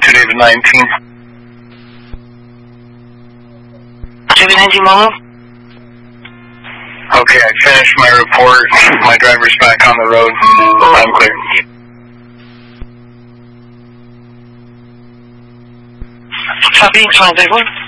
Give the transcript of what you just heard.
to David 19. David 19, Mama? Okay, I finished my report. My driver's back on the road. I'm clear. Copy, 5 David.